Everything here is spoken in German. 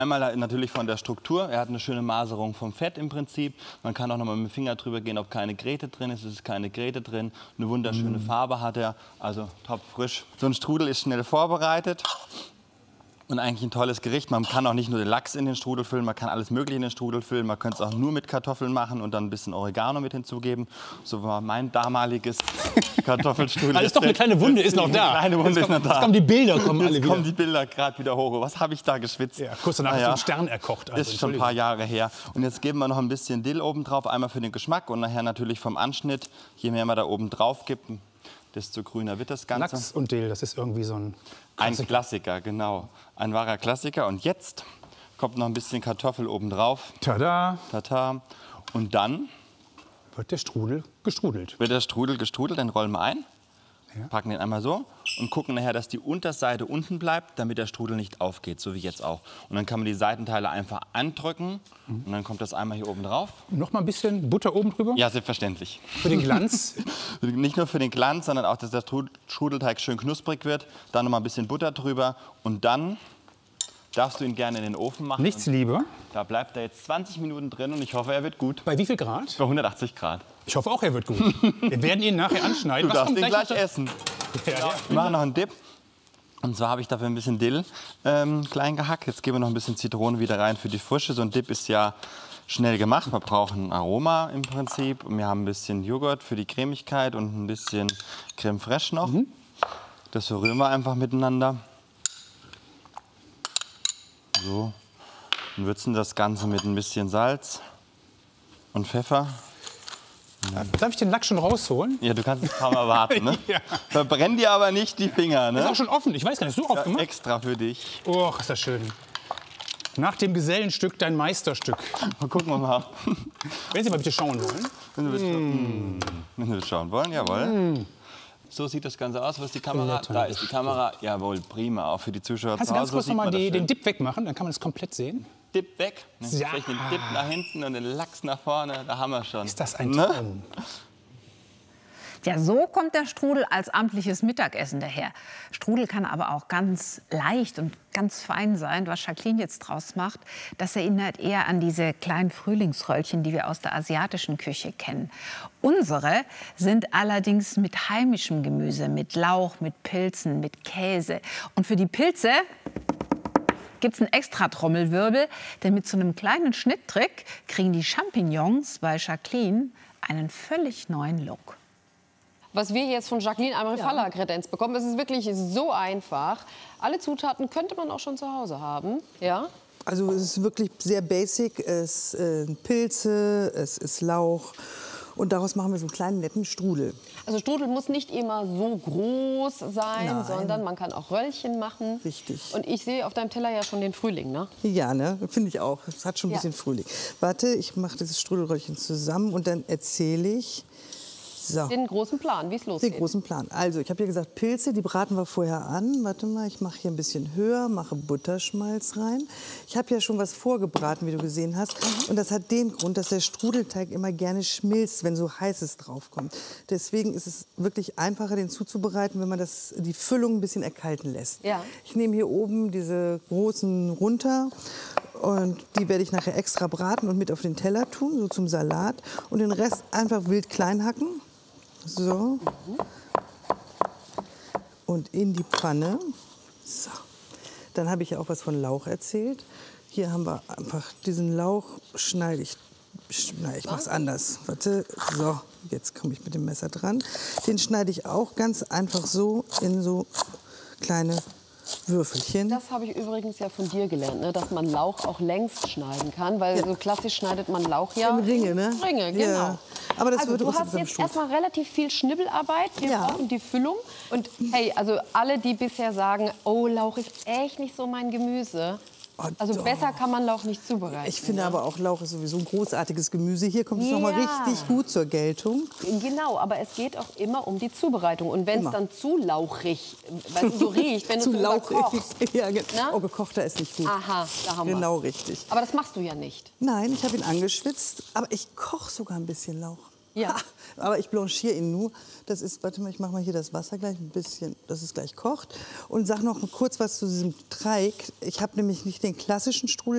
Einmal natürlich von der Struktur. Er hat eine schöne Maserung vom Fett im Prinzip. Man kann auch noch mal mit dem Finger drüber gehen, ob keine Gräte drin ist. Es ist keine Gräte drin. Eine wunderschöne Farbe hat er. Also top frisch. So ein Strudel ist schnell vorbereitet. Und eigentlich ein tolles Gericht. Man kann auch nicht nur den Lachs in den Strudel füllen, man kann alles Mögliche in den Strudel füllen. Man könnte es auch nur mit Kartoffeln machen und dann ein bisschen Oregano mit hinzugeben. So war mein damaliges Kartoffelstrudel. Also ist doch eine kleine Wunde ist noch da. Eine Wunde ist noch da. Jetzt kommen die Bilder, kommen alle Jetzt wieder. kommen die Bilder gerade wieder hoch. Was habe ich da geschwitzt? Ja, kurz danach ist so ein Stern erkocht. Also, ist schon ein paar Jahre her. Und jetzt geben wir noch ein bisschen Dill oben drauf, einmal für den Geschmack und nachher natürlich vom Anschnitt. Je mehr man da oben drauf gibt, desto grüner wird das Ganze. Lachs und Dill, das ist irgendwie so ein Klassiker. Ein Klassiker, genau. Ein wahrer Klassiker. Und jetzt kommt noch ein bisschen Kartoffel oben drauf. Tada! Tata. Und dann wird der Strudel gestrudelt. Wird der Strudel gestrudelt, den rollen wir ein. Ja. Packen den einmal so und gucken nachher, dass die Unterseite unten bleibt, damit der Strudel nicht aufgeht, so wie jetzt auch. Und dann kann man die Seitenteile einfach andrücken und dann kommt das einmal hier oben drauf. Noch mal ein bisschen Butter oben drüber? Ja, selbstverständlich. Für den Glanz? Nicht nur für den Glanz, sondern auch, dass der Strudelteig schön knusprig wird. Dann noch mal ein bisschen Butter drüber und dann darfst du ihn gerne in den Ofen machen. Nichts lieber. Da bleibt er jetzt 20 Minuten drin und ich hoffe, er wird gut. Bei wie viel Grad? Bei 180 Grad. Ich hoffe auch, er wird gut. Wir werden ihn nachher anschneiden. Du darfst ihn gleich essen. Ja, ja. Wir machen noch einen Dip. Und zwar habe ich dafür ein bisschen Dill klein gehackt. Jetzt geben wir noch ein bisschen Zitrone wieder rein für die Frische. So ein Dip ist ja schnell gemacht. Wir brauchen ein Aroma im Prinzip. Und wir haben ein bisschen Joghurt für die Cremigkeit und ein bisschen Creme fraiche noch. Das verrühren wir einfach miteinander. So. Und würzen das Ganze mit ein bisschen Salz und Pfeffer. Darf ich den Lachs schon rausholen? Ja, du kannst es kaum erwarten, ne? Ja. Verbrenn dir aber nicht die Finger, ne? Ist auch schon offen. Ich weiß gar nicht, so oft gemacht? Extra für dich. Oh, ist das schön. Nach dem Gesellenstück dein Meisterstück. Mal gucken wir mal. Wenn Sie mal bitte schauen wollen. Wenn Sie das schauen wollen, jawohl. So sieht das Ganze aus. Was ist die Kamera? Da ist die Kamera. Jawohl, prima. Auch für die Zuschauer Kannst zu du Hause. ganz kurz So sieht noch mal man das den schön. Dip wegmachen? Dann kann man das komplett sehen. Dip weg. Ja. Den Dip nach hinten und den Lachs nach vorne. Da haben wir schon. Ist das ein Traum? Ja, so kommt der Strudel als amtliches Mittagessen daher. Strudel kann aber auch ganz leicht und ganz fein sein. Was Jacqueline jetzt draus macht, das erinnert eher an diese kleinen Frühlingsröllchen, die wir aus der asiatischen Küche kennen. Unsere sind allerdings mit heimischem Gemüse, mit Lauch, mit Pilzen, mit Käse. Und für die Pilze gibt es einen extra Trommelwirbel, denn mit so einem kleinen Schnitttrick kriegen die Champignons bei Jacqueline einen völlig neuen Look. Was wir jetzt von Jacqueline Amrifala Kredenz bekommen, das ist wirklich so einfach. Alle Zutaten könnte man auch schon zu Hause haben, ja? Also es ist wirklich sehr basic. Es sind Pilze, es ist Lauch und daraus machen wir so einen kleinen netten Strudel. Also Strudel muss nicht immer so groß sein, Nein. sondern man kann auch Röllchen machen. Richtig. Und ich sehe auf deinem Teller ja schon den Frühling, ne? Ja, ne? Finde ich auch. Es hat schon ein Ja. bisschen Frühling. Warte, ich mache dieses Strudelröllchen zusammen und dann erzähle ich. So. Den großen Plan, wie es losgeht. Den großen Plan. Also, ich habe hier gesagt, Pilze, die braten wir vorher an. Warte mal, ich mache hier ein bisschen höher, mache Butterschmalz rein. Ich habe ja schon was vorgebraten, wie du gesehen hast. Und das hat den Grund, dass der Strudelteig immer gerne schmilzt, wenn so Heißes draufkommt. Deswegen ist es wirklich einfacher, den zuzubereiten, wenn man die Füllung ein bisschen erkalten lässt. Ja. Ich nehme hier oben diese großen runter. Und die werde ich nachher extra braten und mit auf den Teller tun, so zum Salat. Und den Rest einfach wild klein hacken. So. Und in die Pfanne. So. Dann habe ich ja auch was von Lauch erzählt. Hier haben wir einfach diesen Lauch, schneide ich. Nein, ich mache es anders. Warte. So, jetzt komme ich mit dem Messer dran. Den schneide ich auch ganz einfach so in so kleine Würfelchen. Das habe ich übrigens ja von dir gelernt, ne? Dass man Lauch auch längs schneiden kann, weil so klassisch schneidet man Lauch ja in Ringe, ne? Ringe, genau. Ja. Aber das Also würde du uns hast jetzt Strudel. erstmal relativ viel Schnibbelarbeit. Wir Ja. brauchen die Füllung. Und hey, also alle, die bisher sagen, oh, Lauch ist echt nicht so mein Gemüse. Oh, Also doch. besser kann man Lauch nicht zubereiten. Ich finde aber auch Lauch ist sowieso ein großartiges Gemüse. Hier kommt es Ja. noch mal richtig gut zur Geltung. Genau, aber es geht auch immer um die Zubereitung. Und wenn es Immer. dann zu lauchrig, weißt du, so riecht, wenn du Zu es lauchig. überkochst. Ja, Na? oh, gekochter ist nicht gut. Aha, da haben wir Genau richtig. Aber das machst du ja nicht. Nein, ich habe ihn angeschwitzt, aber ich koche sogar ein bisschen Lauch. Ja. Ha, aber ich blanchiere ihn nur. Das ist, warte mal, ich mache mal hier das Wasser gleich ein bisschen, dass es gleich kocht. Und sag noch mal kurz was zu diesem Teig. Ich habe nämlich nicht den klassischen Strudel.